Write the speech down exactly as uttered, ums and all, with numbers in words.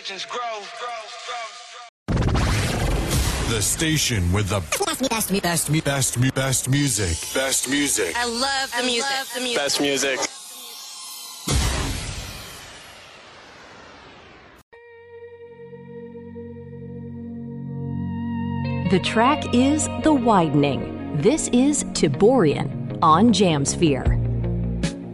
legends grow. The station with the best, best, best, best, best, best music. Best music. I love the music. Love the music. Best music. The track is The Widening. This is Tiborian on Jamsphere.